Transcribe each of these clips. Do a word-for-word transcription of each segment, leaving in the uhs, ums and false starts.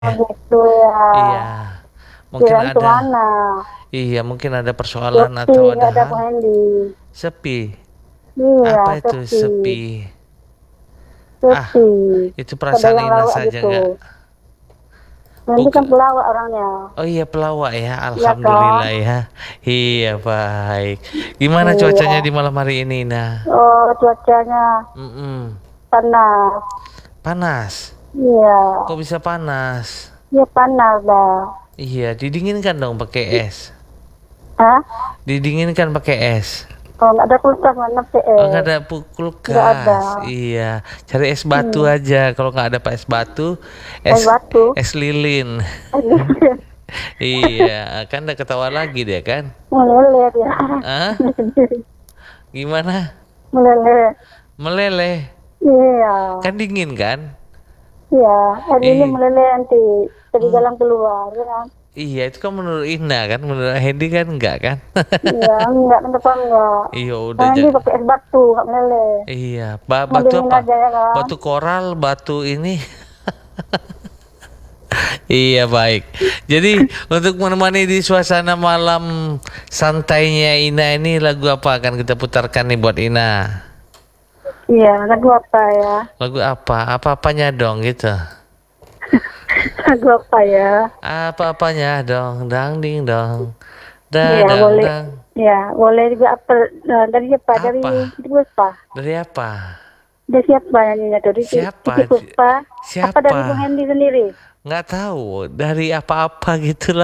Oh gitu ya. Iya, mungkin Kirain ada. kemana? Iya, mungkin ada persoalan Sepi, atau ada nggak ada hal. Bu Hendy. Sepi. Iya, Apa itu sepi. sepi? Ah, Sepi. itu Ada perasaan yang Ina lawak saja gitu. nggak? Hendy kan Bukan. pelawak orangnya. Oh iya pelawak ya, Iya kan? alhamdulillah ya. Iya baik. Gimana Iya. cuacanya di malam hari ini, Nah? Oh, cuacanya Mm-mm. panas. Panas. Iya. Kok bisa panas? Iya panas dah. Iya, didinginkan dong pakai es. Hah? Didinginkan pakai es. Oh, nggak ada kulkas mana Oh, nggak P S? ada pukul Nggak ada. gas. Iya, cari es batu Hmm. aja. Kalau nggak ada es batu, Es es batu. es lilin. Iya, kan udah ketawa lagi dia kan? Meleleh dia. Ah, gimana? Meleleh. Meleleh. Iya. Kan dingin kan? Iya. Hari ini Ih, meleleh nanti. Dari hmm, jalan keluar, ya kan? iya itu kan menurut Ina kan, menurut Hendy kan enggak kan? Iya, enggak, kenapa enggak? Iya udah Karena ja ini pakai es batu, nggak meleleh. iya, ba batu Ngelilingin apa? aja ya kan? Batu koral, batu ini. Iya baik. Jadi untuk menemani di suasana malam santainya Ina ini lagu apa akan kita putarkan nih buat Ina? Iya, lagu apa ya? Lagu apa? Apa-apanya dong gitu. Lagu apa ya? Apa-apanya dong, dang ding dong. Iya, Dadang boleh. dang. Ya, boleh juga apa? eh, dari siapa? Dari Apa? Titi Puspa. Dari apa? Dari siapa nyanyinya tuh? Dari Siapa? Titi Puspa. Apa Siapa? dari Bung Hendy sendiri? Nggak tahu. Dari apa-apa gitulah.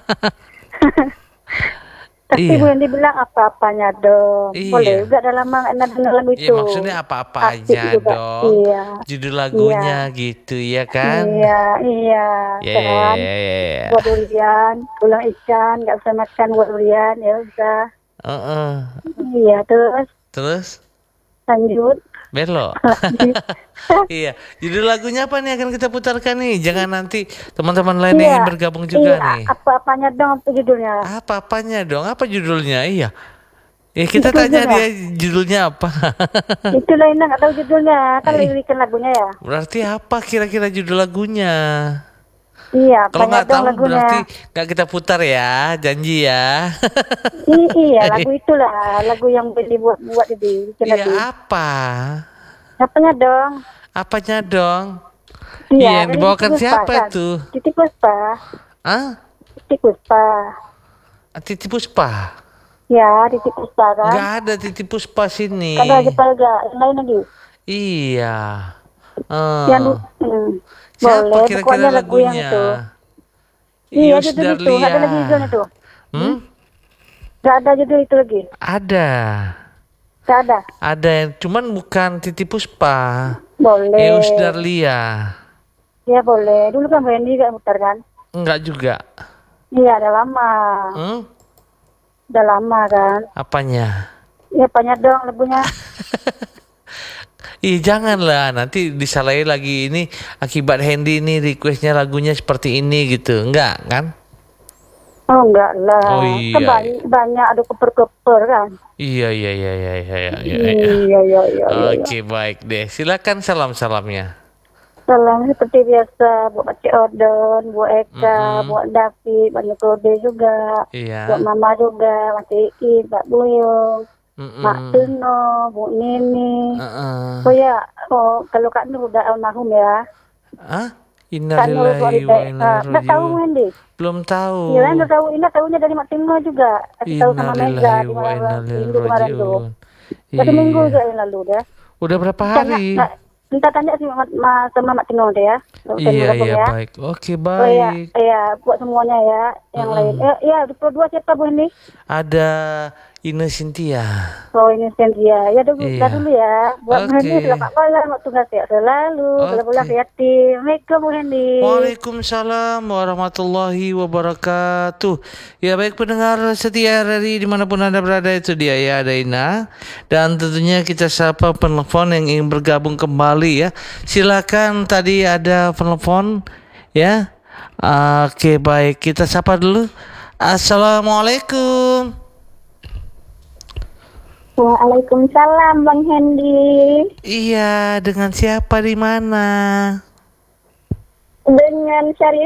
Tapi Bu Iya. Hendy bilang apa-apanya dong. Boleh Iya. juga dalam nada lagu Iya itu. maksudnya apa-apa Asik aja juga. dong. Iya, Judul iya, lagunya gitu ya kan? iya, iya, Ya ya ya kan? ya ya. Buat Ya. durian, pulang ikan, nggak usah makan buat durian, ya udah. Heeh. Iya, terus Terus lanjut. belok. Lanjut. Iya, judul lagunya apa nih akan kita putarkan nih? Jangan nanti teman-teman lain yang Iya, ingin bergabung iya, juga nih. apa-apanya dong apa judulnya? Apa-apanya dong? Apa judulnya? Iya. Ya kita Itu tanya judulnya. dia judulnya apa. Itu lain nggak tahu judulnya, kan Eh, lirikan lagunya ya. berarti apa kira-kira judul lagunya? Iya, Kalau banyak nggak dong tahu lagunya. berarti nggak kita putar ya, janji ya. I- iya, lagu itulah, lagu yang dibuat-buat jadi bikin Iya lagi. apa? Apanya dong? Apanya dong? Iya, Iya yang dari Titi dibawakan Puspa siapa kan? tuh? Titi Puspa, Ah, Titi Puspa. Titi Puspa? Ya, Titi Puspa kan? Nggak ada Titi Puspa sini. Kalau ada Palga, yang lain lagi. Iya. Yang Eh, du- hmm, siapa boleh, kira-kira pokoknya lagu yang lagunya? itu. Iya, Ius judul itu, nggak ada Darlia. lagi judulnya tuh. Hmm? Hmm? Nggak ada judul itu lagi. Ada. Nggak ada. Ada yang cuman bukan Titi Puspa. Ius Boleh. Darlia. Ya boleh. Dulu kan Wendy gak muter kan? Enggak juga. Iya, udah lama. Hmm? Udah lama kan? Apanya? Ya banyak dong lagunya. Ih janganlah nanti disalahin lagi ini akibat Hendy ini requestnya lagunya seperti ini gitu. Enggak kan? Oh enggak Oh lah. Kan iya. banyak, banyak ada keper-keper kan? Iya iya iya iya iya iya iya. Iya. Iya, iya, iya, iya, iya. Oke baik deh. Silakan salam-salamnya. Salam seperti biasa buat Pak Cik Odon, buat Eka, Mm-mm. buat David, buat Nyokode juga, buat Iya. Mama juga, Mas Iin, Pak Buyung, Mak Mm-mm. Tuno, Bu Nini. Heeh. Oh ya, oh kalau Kak Nur udah almarhum ya. Ah? Kak Nur buat Innalillahi wa uh, inna ilaihi nggak tahu rajiun. Wendy. Belum tahu. Iya kan udah tahu, Ina tahunya dari Mak Tino juga. Kasih tahu sama Mega Innalillahi di wa inna malam ilaihi minggu kemarin tuh. rajiun. Satu minggu Iya. juga yang lalu deh. Udah berapa Tanya, hari? nah, minta tanya sih sama, sama, sama Mak Tino deh ya. Untuk Iya gabung iya ya. baik. Oke Oh iya, baik. iya buat semuanya ya. Yang lain. Mm-mm. Eh, iya, di Pro dua siapa Bu ini? Ada Ine Cynthia. Oh ini Cynthia. Ya dulu, dah Iya. dulu ya. Buat Bu Hendy Oke. selamat malam. Waktu tugas sehat selalu. Bela-bela Oke. kreatif. Assalamualaikum Bu Hendy. Waalaikumsalam warahmatullahi wabarakatuh. Ya baik pendengar setia dari dimanapun anda berada itu dia ya ada Ina. Dan tentunya kita sapa penelpon yang ingin bergabung kembali ya. Silakan tadi ada penelpon ya. Oke baik kita sapa dulu. Assalamualaikum. Waalaikumsalam Bang Hendy. Iya dengan siapa di mana? dengan syariah